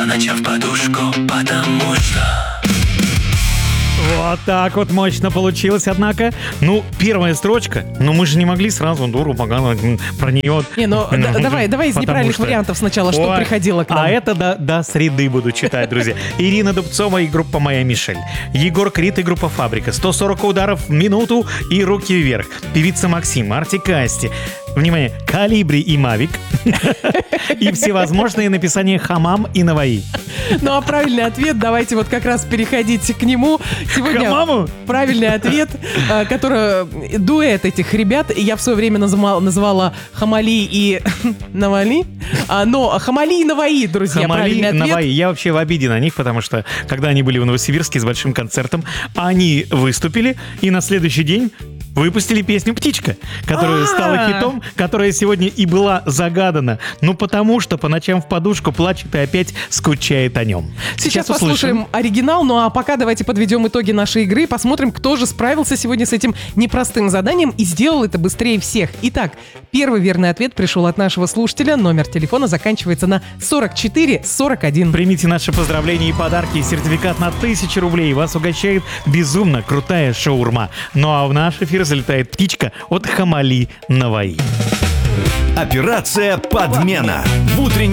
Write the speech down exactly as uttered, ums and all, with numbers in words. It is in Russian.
по ночам в подушку, потому что... Вот так вот мощно получилось, однако. Ну, первая строчка, но мы же не могли сразу дуру показывать про нее. Не, ну да, давай, давай из Потому неправильных что- вариантов сначала, что Ой, приходило к нам. А это до, до среды буду читать, друзья. Ирина Дубцова и группа «Моя Мишель». Егор Крид и группа «Фабрика». сто сорок ударов в минуту и руки вверх. Певица Максим, Артик и Асти. Внимание, Калибри и Мавик. И всевозможные написания Хамам и Наваи. Ну а правильный ответ, давайте вот как раз переходить к нему. Сегодня Хамаму? правильный ответ, э, который дуэт этих ребят. Я в свое время называла, называла Хамали и Навали. А, но Хамали и Наваи, друзья, Хамали, правильный ответ. Наваи. Я вообще в обиде на них, потому что, когда они были в Новосибирске с большим концертом, они выступили, и на следующий день выпустили песню «Птичка», которая А. стала хитом, которая сегодня и была загадана. Ну, потому что по ночам в подушку плачет и опять скучает о нем. Сейчас услышим. послушаем оригинал, ну а пока давайте подведем итоги нашей игры, посмотрим, кто же справился сегодня с этим непростым заданием и сделал это быстрее всех. Итак, первый верный ответ пришел от нашего слушателя. Номер телефона заканчивается на сорок четыре сорок один. Примите наши поздравления и подарки. Сертификат на тысячу рублей. Вас угощает безумно крутая шаурма. Ну а в наш эфир залетает птичка от Хамали Наваи. Операция «Подмена» в утреннем